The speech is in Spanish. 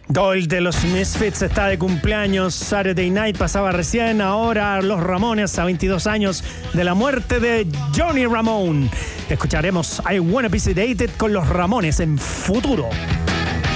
Doyle de los Misfits está de cumpleaños. Saturday Night pasaba recién. Ahora los Ramones, a 22 años de la muerte de Johnny Ramone. Escucharemos I Wanna Be Sedated con los Ramones en Futuro.